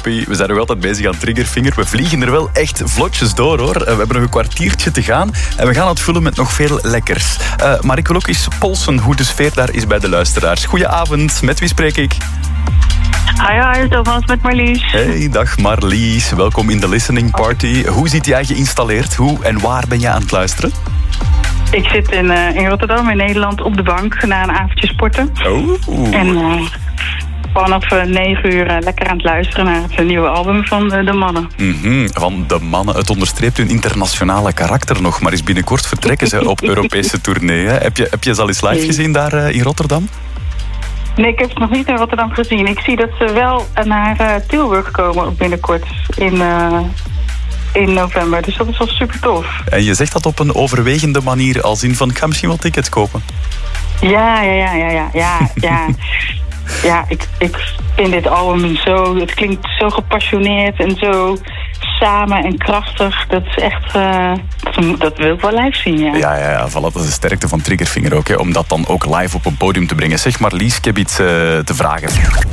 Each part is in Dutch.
Joepie, we zijn nog altijd bezig aan Triggerfinger. We vliegen er wel echt vlotjes door, hoor. We hebben nog een kwartiertje te gaan en we gaan het vullen met nog veel lekkers. Maar ik wil ook eens polsen hoe de sfeer daar is bij de luisteraars. Goedenavond, met wie spreek ik? Hi, Thomas, met Marlies. Hey, dag Marlies. Welkom in de listening party. Hoe zit jij geïnstalleerd? Hoe en waar ben je aan het luisteren? Ik zit in Rotterdam, in Nederland, op de bank na een avondje sporten. Oh. En vanaf 9 uur lekker aan het luisteren naar het nieuwe album van de mannen. Van de mannen. Het onderstreept hun internationale karakter nog. Maar is binnenkort vertrekken ze op Europese tournee. Hè? Heb je ze al eens live gezien daar in Rotterdam? Nee, ik heb het nog niet in Rotterdam gezien. Ik zie dat ze wel naar Tilburg komen ook binnenkort in november. Dus dat is wel super tof. En je zegt dat op een overwegende manier, als in van ik ga misschien wel tickets kopen. Ja. Ja, ik vind dit album zo... Het klinkt zo gepassioneerd en zo samen en krachtig. Dat is echt... dat wil ik wel live zien, ja. Ja, voilà, dat is de sterkte van Triggerfinger ook, hè, om dat dan ook live op een podium te brengen. Zeg maar, Lies, ik heb iets te vragen.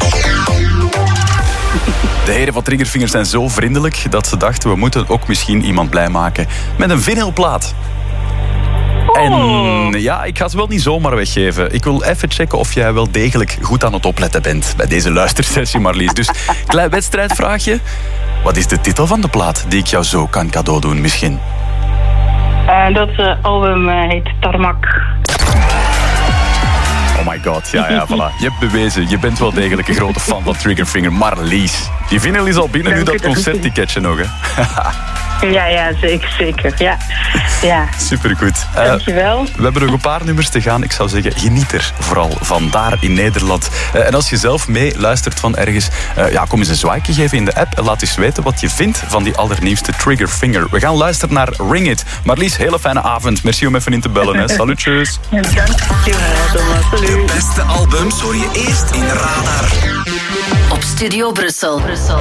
De heren van Triggerfinger zijn zo vriendelijk dat ze dachten, we moeten ook misschien iemand blij maken met een vinylplaat. En ja, ik ga ze wel niet zomaar weggeven. Ik wil even checken of jij wel degelijk goed aan het opletten bent bij deze luistersessie, Marlies. Dus, klein wedstrijdvraagje. Wat is de titel van de plaat die ik jou zo kan cadeau doen misschien? Dat album heet Tarmac. Oh my god, ja, voilà. Je hebt bewezen, je bent wel degelijk een grote fan van Triggerfinger. Marlies, die vinyl is al binnen, nu dat concertticketje nog, hè. Ja, zeker. Ja. Supergoed. Dankjewel. We hebben nog een paar nummers te gaan. Ik zou zeggen, geniet er vooral van daar in Nederland. En als je zelf meeluistert van ergens, kom eens een zwaaikje geven in de app en laat eens weten wat je vindt van die allernieuwste Triggerfinger. We gaan luisteren naar Ring It. Marlies, hele fijne avond. Merci om even in te bellen. Hè. Salutjes. Dankjewel, Thomas. De beste albums hoor je eerst in Radar. Op Studio Brussel.